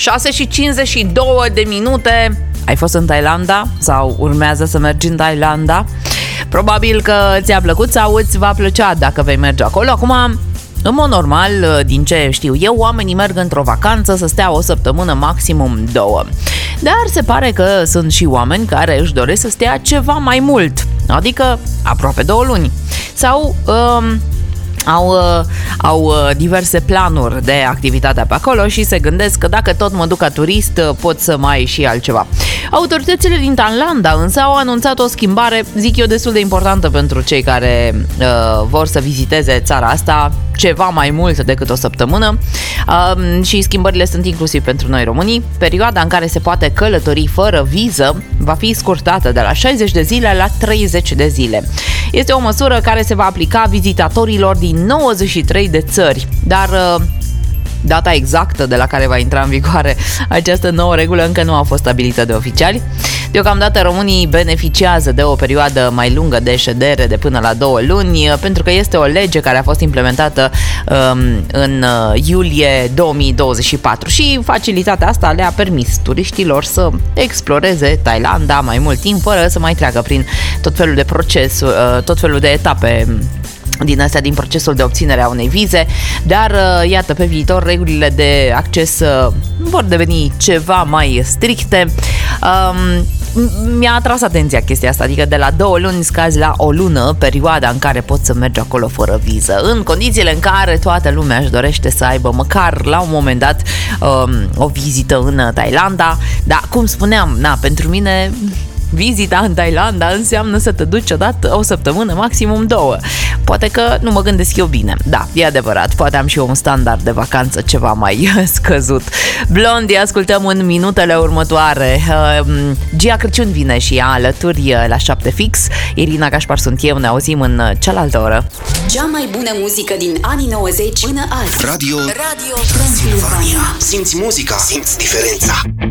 6:52. Ai fost în Thailanda sau urmează să mergi în Thailanda? Probabil că ți-a plăcut sau îți va plăcea dacă vei merge acolo. Acum, în mod normal, din ce știu eu, oamenii merg într-o vacanță să stea o săptămână, maximum 2. Dar se pare că sunt și oameni care își doresc să stea ceva mai mult, adică aproape 2 luni. Sau au diverse planuri de activitate pe acolo și se gândesc că dacă tot mă duc ca turist, pot să mai și altceva. Autoritățile din Thailanda însă au anunțat o schimbare, zic eu, destul de importantă pentru cei care vor să viziteze țara asta ceva mai mult decât o săptămână, și schimbările sunt inclusiv pentru noi românii. Perioada în care se poate călători fără viză va fi scurtată de la 60 de zile la 30 de zile. Este o măsură care se va aplica vizitatorilor din 93 de țări, dar data exactă de la care va intra în vigoare această nouă regulă încă nu a fost stabilită de oficiali. Deocamdată românii beneficiază de o perioadă mai lungă de ședere de până la 2 luni, pentru că este o lege care a fost implementată în iulie 2024 și facilitatea asta le-a permis turiștilor să exploreze Thailanda mai mult timp fără să mai treacă prin tot felul de tot felul de etape din astea din procesul de obținere a unei vize, dar iată, pe viitor regulile de acces vor deveni ceva mai stricte. Mi-a atras atenția chestia asta, adică de la 2 luni scazi la 1 lună perioada în care poți să mergi acolo fără viză, în condițiile în care toată lumea își dorește să aibă măcar la un moment dat o vizită în Thailanda. Dar cum spuneam, pentru mine vizita în Thailanda înseamnă să te duci odată o săptămână, maximum 2. Poate că nu mă gândesc eu bine. Da, e adevărat, poate am și eu un standard de vacanță ceva mai scăzut. Blondie ascultăm în minutele următoare. Gia Crăciun vine și ea alături la 7 fix. Irina Cașpar sunt eu, ne auzim în cealaltă oră. Cea mai bună muzică din anii 90 până azi. Radio Transilvania. Simți muzica, simți diferența.